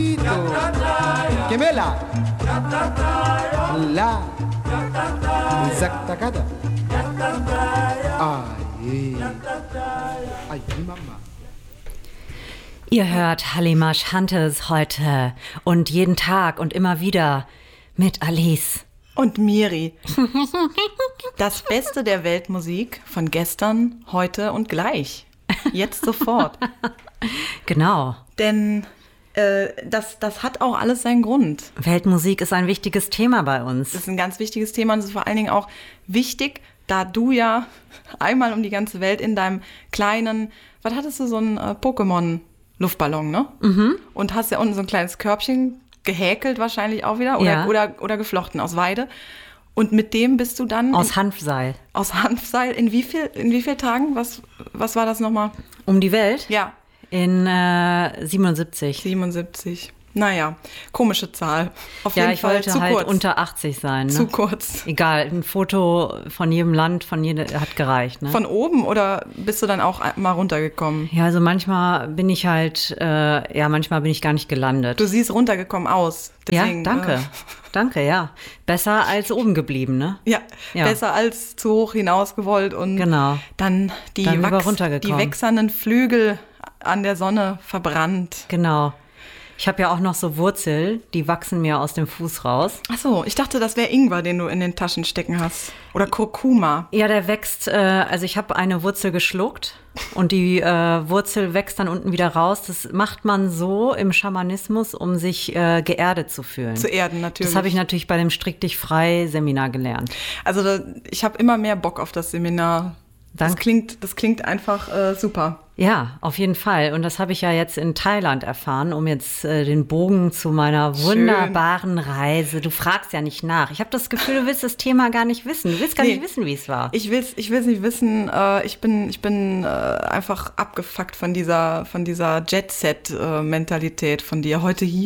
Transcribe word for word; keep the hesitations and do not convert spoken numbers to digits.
Gemela. La. Zaktakada. Ay. Ay, Mama. Ihr hört Halima Shantes heute und jeden Tag und immer wieder mit Alice. Und Miri. Das Beste der Weltmusik von gestern, heute und gleich. Jetzt sofort. Genau. Denn äh, das, das hat auch alles seinen Grund. Weltmusik ist ein wichtiges Thema bei uns. Das ist ein ganz wichtiges Thema und es ist vor allen Dingen auch wichtig, da du ja einmal um die ganze Welt in deinem kleinen, was hattest du, so ein äh, Pokémon-Luftballon, ne? Mhm. Und hast ja unten so ein kleines Körbchen gehäkelt wahrscheinlich auch wieder oder, Ja. oder, oder geflochten aus Weide. Und mit dem bist du dann... Aus in, Hanfseil. Aus Hanfseil. In wie viel, in wie vielen Tagen? Was, was war das nochmal? Um die Welt? Ja, In äh, siebenundsiebzig. siebenundsiebzig. Naja, komische Zahl. Auf Ja, jeden ich Fall wollte zu halt kurz. unter achtzig sein. Ne? Zu kurz. Egal, ein Foto von jedem Land, von jedem hat gereicht. Ne? Von oben oder bist du dann auch mal runtergekommen? Ja, also manchmal bin ich halt, äh, ja, manchmal bin ich gar nicht gelandet. Du siehst runtergekommen aus. Deswegen, ja, danke. Äh, Danke, ja. Besser als oben geblieben, ne? ja, Ja. besser als zu hoch hinaus gewollt und Genau. dann die, Dann lieber Wachs, runtergekommen. die wechselnden Flügel an der Sonne verbrannt. Genau. Ich habe ja auch noch so Wurzel, die wachsen mir aus dem Fuß raus. Ach so, ich dachte, das wäre Ingwer, den du in den Taschen stecken hast. Oder Kurkuma. Ja, der wächst, äh, also ich habe eine Wurzel geschluckt und die äh, Wurzel wächst dann unten wieder raus. Das macht man so im Schamanismus, um sich äh, geerdet zu fühlen. Zu erden natürlich. Das habe ich natürlich bei dem Strick dich frei Seminar gelernt. Also da, ich habe immer mehr Bock auf das Seminar. Das Danke. klingt, das klingt einfach äh, super. Ja, auf jeden Fall. Und das habe ich ja jetzt in Thailand erfahren, um jetzt äh, den Bogen zu meiner Schön. wunderbaren Reise. Du fragst ja nicht nach. Ich habe das Gefühl, du willst das Thema gar nicht wissen. Du willst gar Nee. nicht wissen, wie es war. Ich will's, ich will's nicht wissen. Äh, ich bin, ich bin äh, einfach abgefuckt von dieser, von dieser Jet-Set-Mentalität von dir. Heute hier.